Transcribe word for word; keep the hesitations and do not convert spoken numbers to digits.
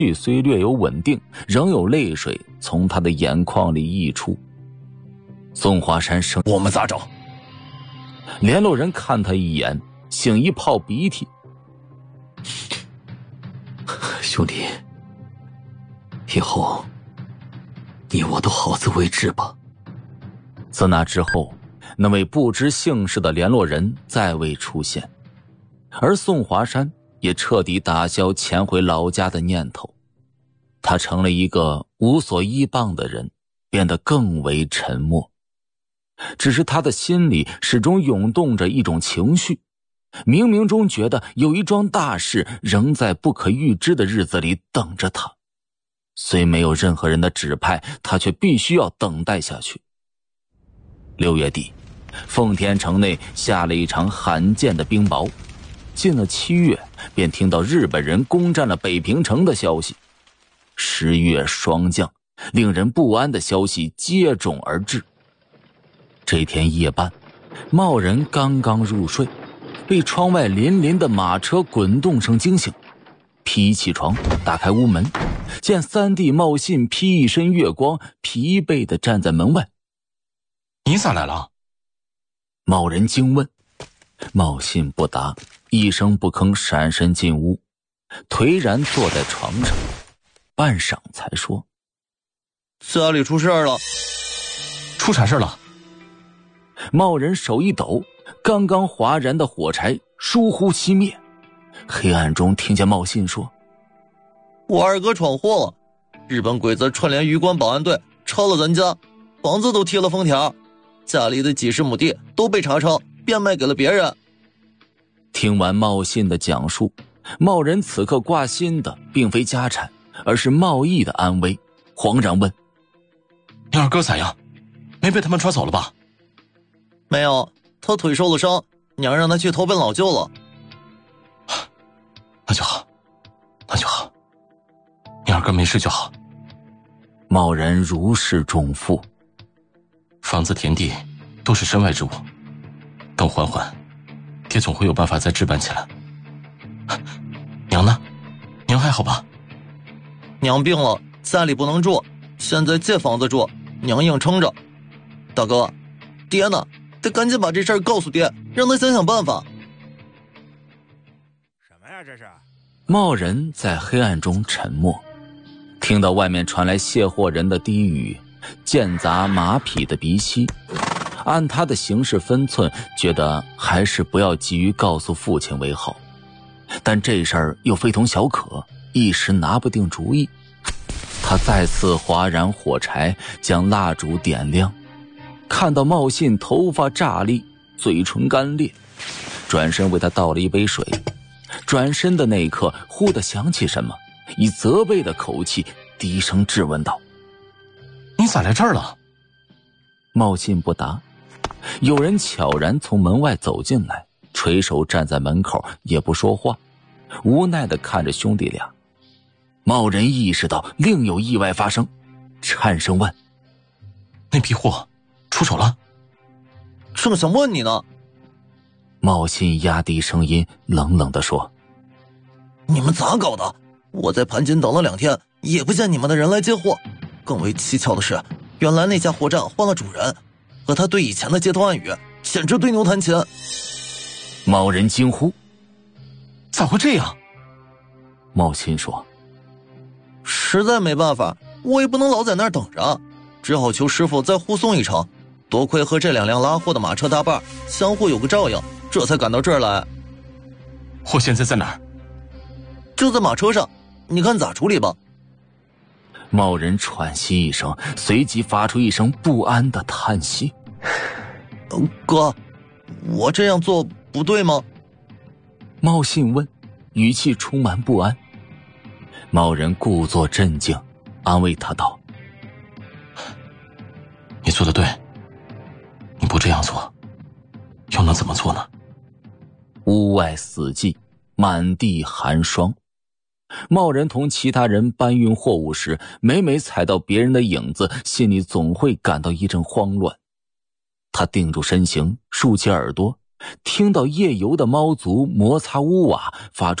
绪虽略有稳定，仍有泪水从他的眼眶里溢出。宋华山声：“ 我们咋整？” 联络人看他一眼，擤一泡鼻涕：“ 兄弟，以后你我都好自为之吧。” 自那之后，那位不知姓氏的联络人再未出现，而宋华山也彻底打消潜回老家的念头。他成了一个无所依傍的人，变得更为沉默。只是他的心里始终涌动着一种情绪，冥冥中觉得有一桩大事仍在不可预知的日子里等着他。虽没有任何人的指派，他却必须要等待下去。六月底，奉天城内下了一场罕见的冰雹。进了七月，便听到日本人攻占了北平城的消息。十月霜降，令人不安的消息接踵而至。这天夜半，茂人刚刚入睡，被窗外林林的马车滚动声惊醒，披起床，打开屋门，见三弟茂信披一身月光，疲惫地站在门外。 你咋来了？ 茂人惊问。茂信不答，一声不吭，闪身进屋，颓然坐在床上，半晌才说：“ 家里出事了。” 出啥事了？ 茂人手一抖，刚刚划燃的火柴疏忽熄灭。黑暗中听见茂信说：“ 我二哥闯祸了，日本鬼子串联榆关保安队，抄了咱家，房子都贴了封条，家里的几十亩地都被查抄，变卖给了别人。” 听完茂信的讲述，茂人此刻挂心的并非家产，而是茂义的安危，惶然问：“ 你二哥咋样？没被他们抓走了吧？”“ 没有，他腿受了伤，娘让他去投奔老舅了。”“ 那就好，那就好，你二哥没事就好。” 茂人如释重负。 房子田地都是身外之物，等缓缓，爹总会有办法再置办起来。娘呢？娘还好吧？ 娘病了，家里不能住，现在借房子住，娘硬撑着。大哥，爹呢？得赶紧把这事儿告诉爹，让他想想办法。 什么呀这是？ 茂人在黑暗中沉默，听到外面传来卸货人的低语，间杂马匹的鼻息。按他的行事分寸，觉得还是不要急于告诉父亲为好。但这事儿又非同小可，一时拿不定主意。他再次划燃火柴，将蜡烛点亮，看到茂信头发炸立，嘴唇干裂，转身为他倒了一杯水。转身的那一刻，忽地想起什么，以责备的口气低声质问道：“ 你咋来这儿了？” 茂信不答。有人悄然从门外走进来，垂手站在门口，也不说话，无奈地看着兄弟俩。茂人意识到另有意外发生，颤声问：“ 那批货出手了？”“ 正想问你呢。” 茂信压低声音，冷冷地说：“ 你们咋搞的？我在盘锦等了两天，也不见你们的人来接货。更为蹊跷的是，原来那家货站换了主人，和他对以前的街头暗语，简直对牛弹琴。” 茂人惊呼：“ 咋会这样？” 茂信说：“ 实在没办法，我也不能老在那儿等着，只好求师傅再护送一程。多亏和这两辆拉货的马车搭伴，相互有个照应，这才赶到这儿来。”“ 货现在在哪儿？”“ 就在马车上，你看咋处理吧。” 茂人喘息一声，随即发出一声不安的叹息：“ 哥，我这样做不对吗？” 茂信问，语气充满不安。茂人故作镇静，安慰他道：“ 你做得对，你不这样做，又能怎么做呢？” 屋外死寂，满地寒霜。茂人同其他人搬运货物时，每每踩到别人的影子，心里总会感到一阵慌乱。他定住身形，竖起耳朵，听到夜游的猫足摩擦屋瓦，发出